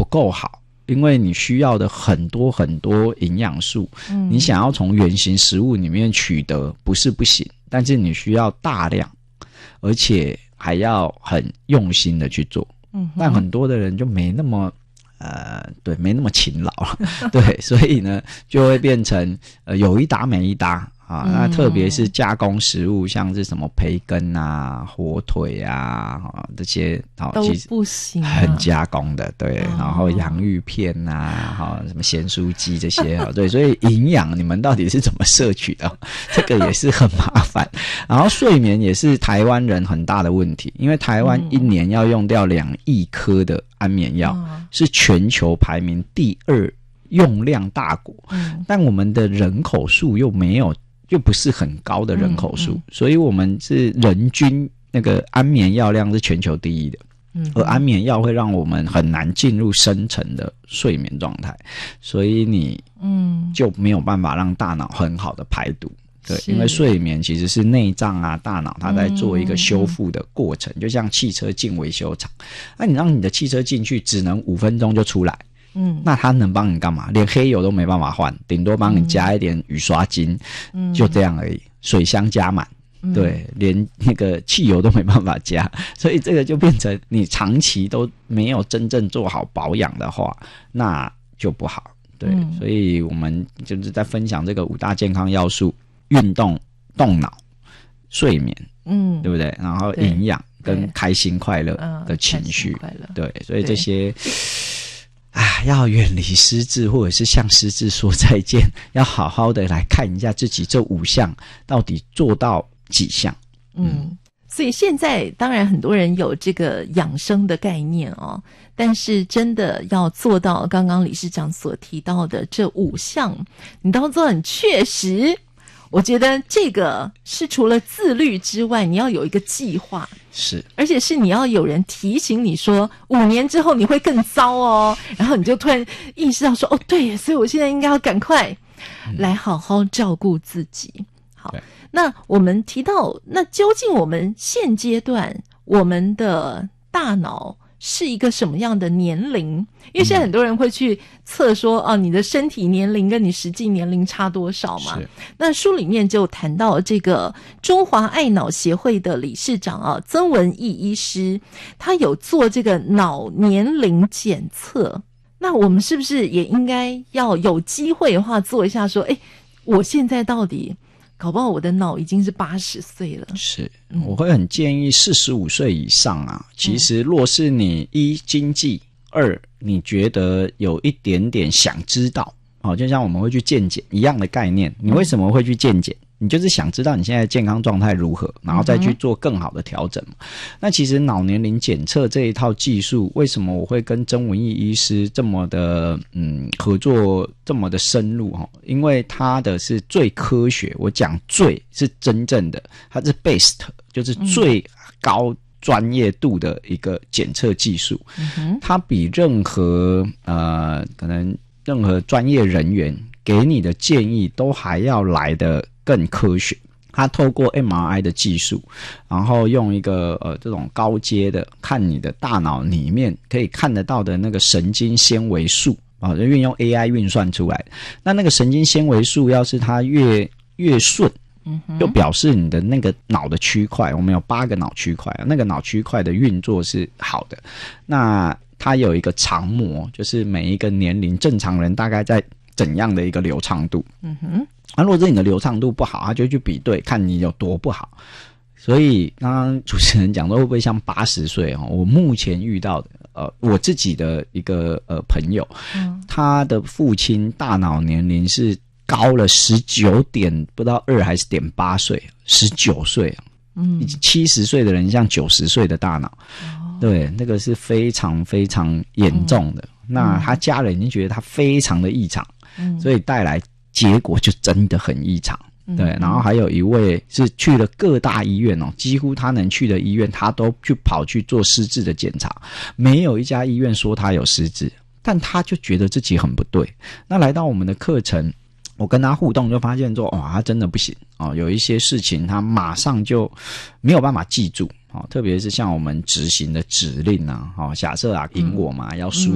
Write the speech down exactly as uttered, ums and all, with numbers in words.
够好，因为你需要的很多很多营养素，嗯，你想要从原型食物里面取得不是不行，但是你需要大量，而且还要很用心的去做。嗯，但很多的人就没那么呃，对，没那么勤劳对，所以呢，就会变成呃有一搭没一搭。啊，那特别是加工食物，像是什么培根啊、火腿啊，啊这些，好、 都不行、啊， 很加工的，对。哦、然后洋芋片啊，哈、什么咸酥鸡这些，对。所以营养你们到底是怎么摄取的？这个也是很麻烦。然后睡眠也是台湾人很大的问题，因为台湾一年要用掉两亿颗的安眠药，嗯、是全球排名第二用量大国，嗯、但我们的人口数又没有。又不是很高的人口数、嗯嗯、所以我们是人均那个安眠药量是全球第一的，嗯，而安眠药会让我们很难进入深层的睡眠状态，所以你嗯就没有办法让大脑很好的排毒。对，因为睡眠其实是内脏啊、大脑它在做一个修复的过程，嗯、就像汽车进维修厂，那、啊、你让你的汽车进去只能五分钟就出来。嗯，那他能帮你干嘛？连黑油都没办法换，顶多帮你加一点雨刷精，嗯，就这样而已。水箱加满，嗯、对，连那个汽油都没办法加，所以这个就变成你长期都没有真正做好保养的话，那就不好。对，嗯、所以我们就是在分享这个五大健康要素：运动、动脑、睡眠，嗯，对不对？然后营养跟开心快乐的情绪，嗯、对，所以这些。啊，要远离失智，或者是向失智说再见，要好好的来看一下自己这五项到底做到几项。 嗯，所以现在当然很多人有这个养生的概念哦，但是真的要做到刚刚理事长所提到的这五项，你都做很确实。我觉得这个是除了自律之外，你要有一个计划， 是， 而且是你要有人提醒你说，五年之后你会更糟哦，然后你就突然意识到说，哦，对，所以我现在应该要赶快来好好照顾自己。嗯、好，那我们提到，那究竟我们现阶段我们的大脑是一个什么样的年龄？因为现在很多人会去测说，哦，你的身体年龄跟你实际年龄差多少嘛？那书里面就谈到这个中华爱脑协会的理事长啊，曾文义医师，他有做这个脑年龄检测。那我们是不是也应该要有机会的话做一下说，诶，我现在到底搞不好我的脑已经是八十岁了。 是，我会很建议四十五岁以上啊。其实若是你一经济，二你觉得有一点点想知道，哦，就像我们会去健检一样的概念。你为什么会去健检？你就是想知道你现在的健康状态如何，然后再去做更好的调整嘛。嗯、那其实脑年龄检测这一套技术，为什么我会跟曾文义医师这么的嗯合作这么的深入哈？因为他的是最科学，我讲最是真正的，它是 best， 就是最高专业度的一个检测技术。嗯、它比任何呃可能任何专业人员给你的建议都还要来的更科学。他透过 M R I 的技术，然后用一个呃这种高阶的看你的大脑里面可以看得到的那个神经纤维素啊，就运用 A I 运算出来。那那个神经纤维素要是它越越顺，嗯，就表示你的那个脑的区块，我们有八个脑区块，那个脑区块的运作是好的。那它有一个常模，就是每一个年龄正常人大概在怎样的一个流畅度。嗯哼，那、啊、如果是你的流畅度不好，他就去比对看你有多不好。所以刚刚主持人讲说会不会像八十岁哦？我目前遇到的呃我自己的一个呃朋友，嗯，他的父亲大脑年龄是高了十九点不到二还是点八岁，十九岁啊，嗯，七十岁的人像九十岁的大脑。哦，对，那个是非常非常严重的。嗯、那他家人已经觉得他非常的异常，嗯，所以带来结果就真的很异常。嗯、对，然后还有一位是去了各大医院哦，几乎他能去的医院，他都去跑去做失智的检查，没有一家医院说他有失智，但他就觉得自己很不对。那来到我们的课程，我跟他互动就发现说，哇，他真的不行哦，有一些事情他马上就没有办法记住。哦，特别是像我们执行的指令啊，哦，假设啊赢我嘛，要输